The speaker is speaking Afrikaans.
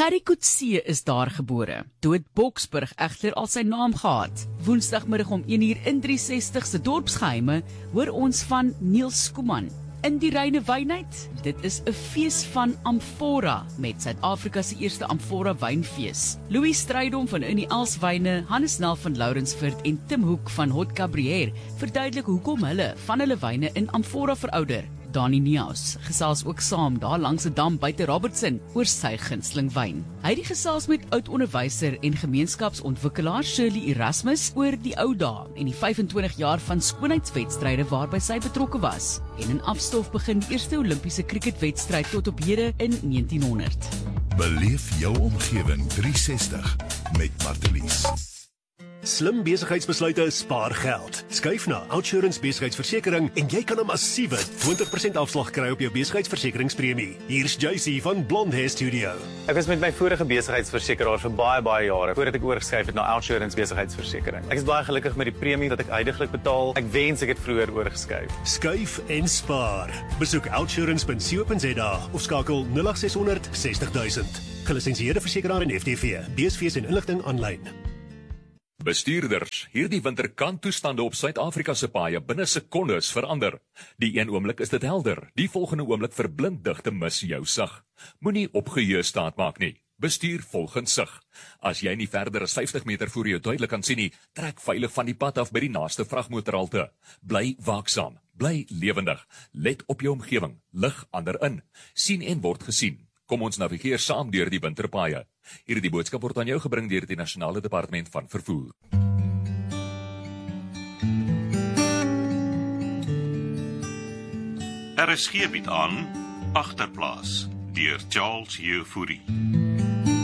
Gerrie Coetzee is daar gebore, toe het Boksburg egter al sy naam gehad. Woensdagmiddag om 1:03 se dorpsgeheime hoor ons van Niels Skuman. In die reine wynheid, dit is 'n fees van Amphora met Suid-Afrika se eerste Amphora wynfees. Louis Strydom van Unie Elswyne, Hannes Nel van Lourensford en Tim Hoek van Hot Cabrier verduidelik hoekom hulle van hulle wyne in Amphora verouder. Dani Neus gesels ook saam daar langs 'n dam buite Robertson oor sy gunsteling wyn. Hy het die gesels met oud-onderwyser en gemeenskapsontwikkelaar Shirley Erasmus oor die ou dae en die 25 jaar van skoonheidswedstryde waarby sy betrokke was. En in afstof begin die eerste Olimpiese cricketwedstryd tot op hede in 1900. Beleef jou omgewing 360 met Martelies. Slim besigheidsbesluite spaar geld. Skuif na Outsurance besigheidsversekering en jy kan 'n massiewe 20% afslag kry op jou besigheidsversekeringspremie. Hier's JC van Blonde Hair Studio. Ek was met my vorige besigheidsversekeraar vir baie jare voordat ek oorgeskuif het na Outsurance besigheidsversekering. Ek is baie gelukkig met die premie wat ek eindiglik betaal. Ek wens ek het vroeër oorgeskuif. Skuif en spaar. Besoek outsurance.co.za of skakel 0800 60 000. Gelisensieerde versekeraar en FTV. BSV's en inligting aanlyn. Bestuurders, hierdie winter kan toestande op Suid-Afrika se paaie binne sekondes verander. Die een oomblik is dit helder, die volgende oomblik verblind digte mis jou sig. Moenie opgeheue staat maak nie. Bestuur volgens sig. As jy nie verder as 50 meter voor jou duidelik kan sien nie, trek veilig van die pad af by die naaste vragmotorhalte. Bly waaksaam, bly lewendig, let op jou omgewing, lig ander in, sien en word gesien. Kom ons navigeer saam deur die winterpaaie. Hierdie boodskap word aan jou gebring deur die Nasionale Departement van Vervoer. RSG bied aan Agterplaas deur Charles Jefouri.